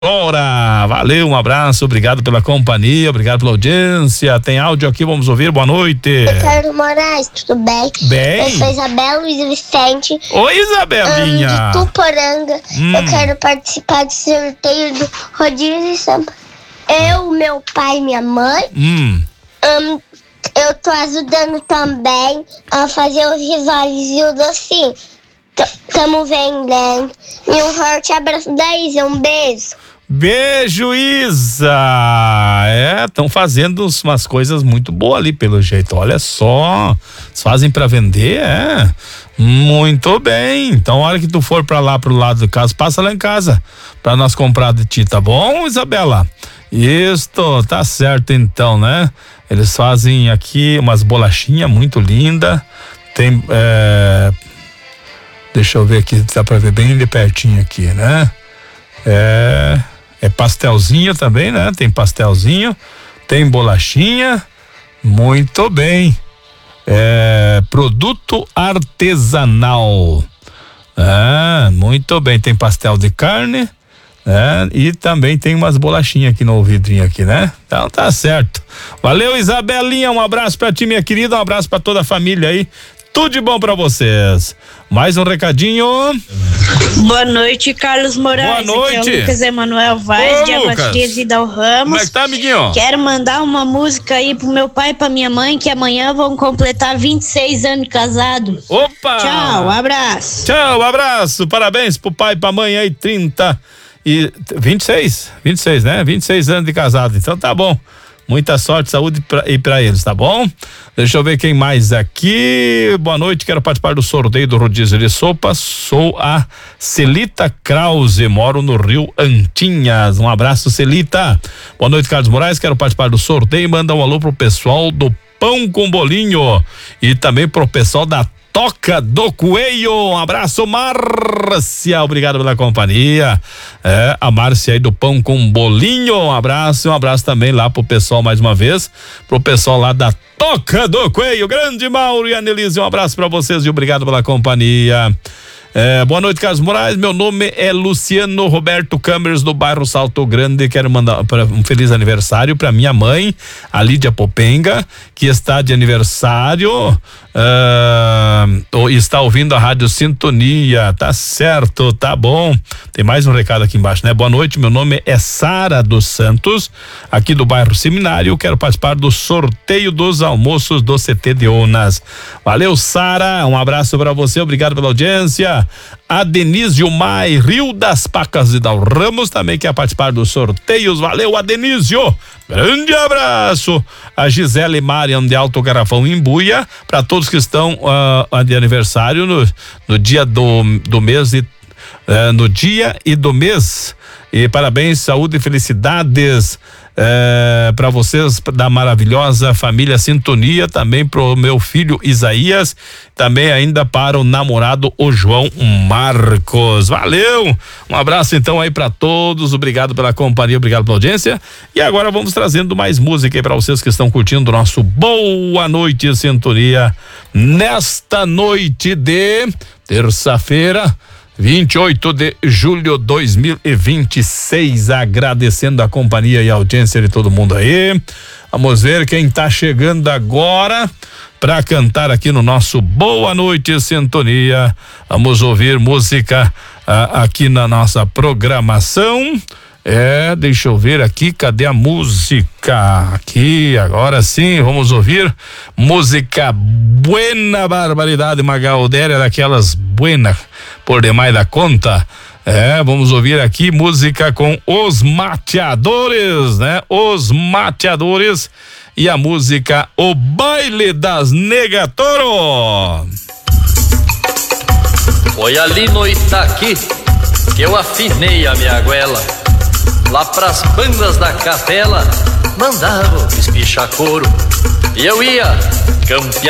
Ora, valeu, um abraço, obrigado pela companhia, obrigado pela audiência. Tem áudio aqui, vamos ouvir, boa noite. Carlos Moraes, tudo bem? Bem. Eu sou Isabela Luiz Vicente. Oi, Isabelinha. De Tuporanga. Eu quero participar do sorteio do Rodízio de Sampa. Eu, meu pai e minha mãe. Eu tô ajudando também a fazer os risoles e o docinho. Tamo vendendo. E um forte abraço da Isa, um beijo. Beijo, Isa. Estão fazendo umas coisas muito boas ali, pelo jeito. Olha só, eles fazem pra vender, muito bem. Então, a hora que tu for pra lá, pro lado do caso, passa lá em casa pra nós comprar de ti, tá bom, Isabela? Isto, tá certo então, né? Eles fazem aqui umas bolachinhas muito lindas. Tem, deixa eu ver aqui, dá pra ver bem de pertinho aqui, né? É pastelzinho também, né? Tem pastelzinho, tem bolachinha, muito bem. Produto artesanal. Muito bem, tem pastel de carne, e também tem umas bolachinhas aqui no vidrinho aqui, né? Então tá certo. Valeu, Isabelinha, um abraço pra ti, minha querida, um abraço pra toda a família aí. Tudo de bom pra vocês. Mais um recadinho. Boa noite, Carlos Moraes. Boa noite. Aqui é o Lucas Emanuel Vaz, de Aguatirias e Dal Ramos. Como é que tá, amiguinho? Quero mandar uma música aí pro meu pai e pra minha mãe, que amanhã vão completar 26 anos de casado. Opa! Tchau, abraço. Tchau, abraço. Parabéns pro pai e pra mãe aí, 26, né? 26 anos de casado. Então tá bom. Muita sorte, saúde pra eles, tá bom? Deixa eu ver quem mais aqui. Boa noite, quero participar do sorteio do Rodízio de Sopa. Sou a Celita Krause, moro no Rio Antinhas. Um abraço, Celita. Boa noite, Carlos Moraes, quero participar do sorteio. Manda um alô pro pessoal do Pão com Bolinho e também pro pessoal da Toca do Coelho. Um abraço, Márcia, obrigado pela companhia. A Márcia aí do Pão com Bolinho, um abraço também lá pro pessoal mais uma vez, pro pessoal lá da Toca do Coelho, grande Mauro e Anelise, um abraço pra vocês e obrigado pela companhia. Boa noite, Carlos Moraes, meu nome é Luciano Roberto Câmeres, do bairro Salto Grande. Quero mandar um feliz aniversário para minha mãe, a Lídia Popenga, que está de aniversário, está ouvindo a Rádio Sintonia. Tá certo, tá bom. Tem mais um recado aqui embaixo, né? Boa noite, meu nome é Sara dos Santos, aqui do bairro Seminário. Quero participar do sorteio dos almoços do CT de Onas. Valeu, Sara, um abraço para você, obrigado pela audiência. A Denise Mai, Rio das Pacas e Dal Ramos, também quer participar dos sorteios. Valeu, Adenísio, grande abraço. A Gisele Marian de Alto Garrafão, em Buia, para todos que estão de aniversário no dia do mês no dia e do mês, e parabéns, saúde e felicidades para vocês da maravilhosa família Sintonia, também pro meu filho Isaías, também ainda para o namorado o João Marcos. Valeu, um abraço então aí para todos, obrigado pela companhia, obrigado pela audiência, e agora vamos trazendo mais música aí para vocês que estão curtindo o nosso Boa Noite Sintonia nesta noite de terça-feira, 28 de julho de 2026, agradecendo a companhia e a audiência de todo mundo aí. Vamos ver quem tá chegando agora para cantar aqui no nosso Boa Noite Sintonia. Vamos ouvir música aqui na nossa programação. Deixa eu ver aqui, cadê a música? Aqui, agora sim, vamos ouvir música Buena Barbaridade, uma gaudéria daquelas buena por demais da conta. Vamos ouvir aqui música com Os Mateadores, né? Os Mateadores e a música O Baile das Negatoro. Foi ali no Itaqui que eu afinei a minha goela. Lá pras bandas da capela mandavam espichar couro, e eu ia campear